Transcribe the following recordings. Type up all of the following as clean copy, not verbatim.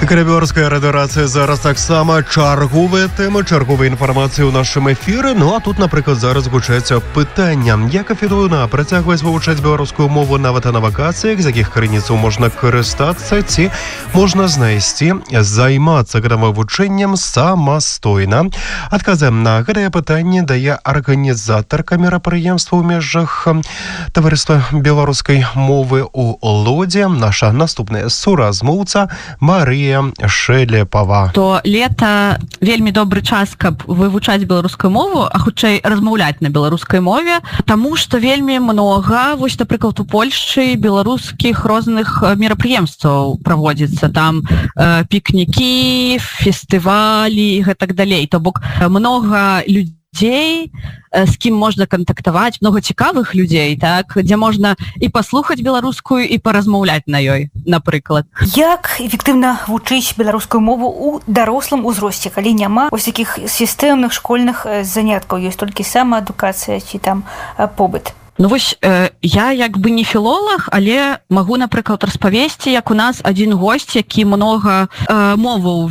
Белорусская радиорация зараз таксама чарговыя тэмы, чарговая інфармацыя ў нашым эфіры. Ну а тут, напрыклад, зараз гучаць пытання. Як афіруна працягваць вывучаць беларускую мову нават на вакацыях, з якіх крыніцаў можна карыстацца, ці можна знайсці, займацца гэтым вывучэннем самастойна? Адказам на гэтае пытанне дае арганізатарка мерапрыемства ў межах таварыства беларускай мовы ў Лодзе, наша наступная суразмоўца Марыя Шэлепава. То лета вельмі добры час, каб вывучаць беларускую мову, а хутчэй размаўляць на беларускай мове, таму што вельмі многа, вось, напрыклад, у Польшчы беларускіх розных мерапрыемстваў праводзіцца. Там пікнікі, фестывалі і гэтак далей. То бок многа людзей, з кім можна кантактаваць, многа цікавых людзей, так, дзе можна і паслухаць беларускую, і паразмаўляць на ёй, напрыклад. Як эфектыўна вучыць беларускую мову ў дарослым узросце, калі няма вось такіх сістэмных школьных заняткаў, ёсць толькі самаадукацыя ці там побыт? Ну вось, я як бы не філолог, але магу, напрыклад, распавесці, як у нас адзін госць, які многа моваў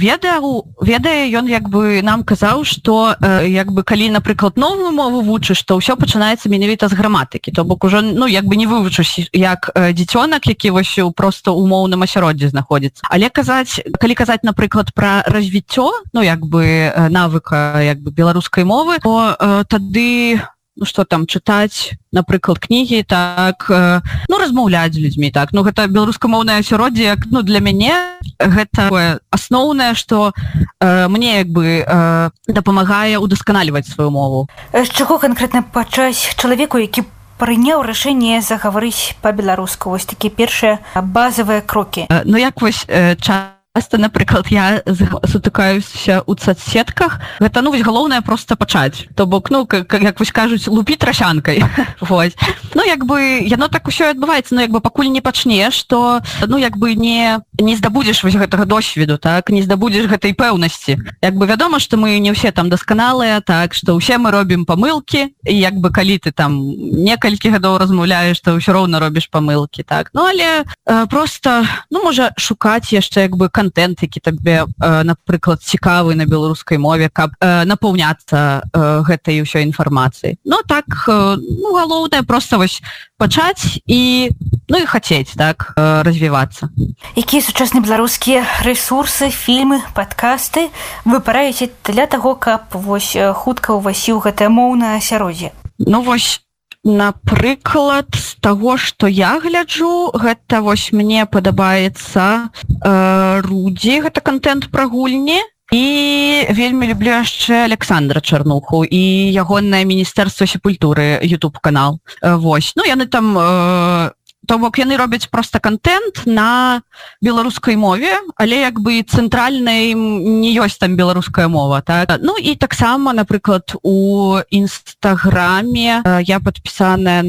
ведае, ён як бы нам казаў, што як бы калі, напрыклад, новую мову вучыш, то ўсё пачынаецца менавіта з граматыкі. То бок ужо, ну, як бы не вывучыш як дзіцёнак, які вось проста ў моўным асяроддзі знаходзіцца. Але калі казаць, напрыклад, пра развіццё, ну, як бы навыка як бы беларускай мовы, то тады ну што там чытаць, напрыклад, кнігі, так, ну размаўляць з людзьмі, так. Ну гэта беларускамоўнае асяроддзе, як, ну для мяне гэта асноўнае, што мне як бы дапамагае удасканальваць сваю мову. З чаго канкрэтна пачаць чалавеку, які прыняў рашэнне загаварыць па-беларуску? Вось такія першыя базавыя крокі. Ну як вось часто, напрыклад, я сутыкаюся ў соцсетках. Гэта, ну, вось галоўнае проста пачаць. То бок, ну, як вось кажуць, лупі трасянкай. Вось. Ну, як бы, яно так усё адбываецца, ну, як бы, пакуль не пачнеш, то, ну, як бы, не здабудзеш вось гэтага досведу, так, не здабудзеш гэтай пэўнасці. Як бы, вядома, што мы не ўсе там дасканалыя, так, што ўсе мы робім памылкі, і як бы, калі ты там некалькі гадоў размаўляеш, то ўсё роўна робіш памылкі, так. Ну, але проста, ну, можа, шукаць яшчэ, як бы, контент, які табе, напрыклад, цікавы на беларускай мове, каб напаўняцца гэтай ўсёй інфармацыяй. Ну, так, ну, галоўнае проста вось пачаць і, ну, і хацець, так, развівацца. Якія сучасныя беларускія рэсурсы, фільмы, падкасты вы параіце для таго, каб вось хутка ўвайсці ў гэтае моўнае асяроддзе? Ну, вось, напрыклад, з таго, што я гляджу, гэта вось мне падабаецца Рудзі, гэта контент пра гульні, і вельмі люблю яшчэ Александра Чарнуху і ягонае Міністэрства сепультуры YouTube-канал. Вось, ну яны там то бок яны робяць проста контент на беларускай мове, але як бы цэнтральнай не ёсць там беларуская мова, так. Ну і таксама, напрыклад, у Інстаграме я падпісаная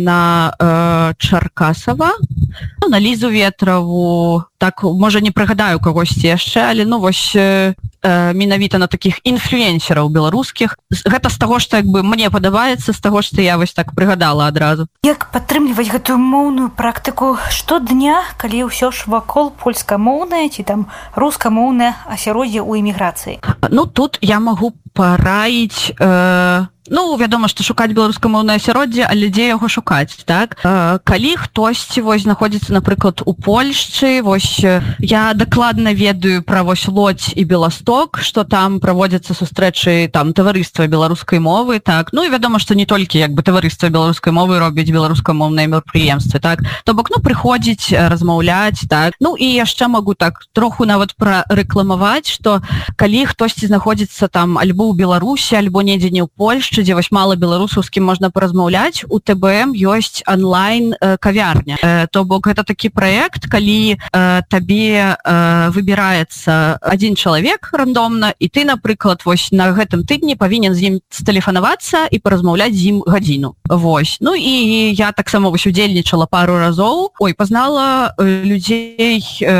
на Чаркасава, ну, на Лізу Ветраву, так, можа, не прыгадаю кагосьці яшчэ, але, ну, вось менавіта на такіх інфлюенсераў беларускіх. Гэта з таго, што як бы мне падабаецца, з таго, што я вось так прыгадала адразу. Як падтрымліваць гэтую моўную практыку штодня, калі ўсё ж вакол польскамоўнае ці там рускамоўнае асяроддзе ў эміграцыі? Ну, тут я магу параіць, ну, вядома, што шукаць беларускамоўнае асяроддзе, але дзе яго шукаць, так? Калі хтосьці вось знаходзіцца, напрыклад, у Польшчы, вось я дакладна ведаю пра вось Лодзь і Беласток, што там праводзяцца сустрэчы там таварыства беларускай мовы, так? Ну, і вядома, што не толькі як бы таварыства беларускай мовы робяць беларускамоўныя мерапрыемствы, так? То бок, ну, прыходзіць, размаўляць, так? Ну, і яшчэ магу так троху нават прарэкламаваць, што калі хтосьці знаходзіцца там альбо ў Беларусі, альбо недзе не ў Польшчы, дзе вось мала беларусаў, з кім можна паразмаўляць, у ТБМ ёсць онлайн кавярня. То бок гэта такі праект, калі табе выбіраецца адзін чалавек рандомна, і ты, напрыклад, вось на гэтым тыдні павінен з ім стэлефанавацца і паразмаўляць з ім гадзіну. Вось. Ну і я таксама вось удзельнічала пару разоў, пазнала людзей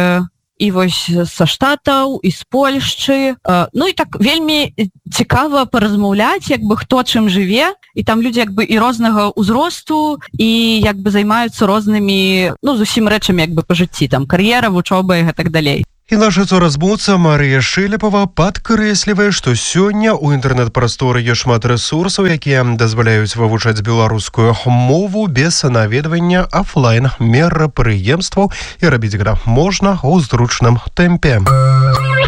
і вось са Штатаў, і з Польшчы. Ну і так вельмі цікава паразмаўляць, як бы хто чым жыве, і там людзі як бы і рознага ўзросту, і як бы займаюцца рознымі, ну, зусім рэчамі як бы па жыцці, там кар'ера, вучоба і гэтак далей. І наша соразмоўца Марыя Шэлепава падкрэслівае, што сёння ў інтэрнэт-прасторы ёсць шмат рэсурсаў, якія дазваляюць вывучаць беларускую мову без наведвання афлайн мерапрыемстваў, і рабіць гэта можна ў зручным тэмпе.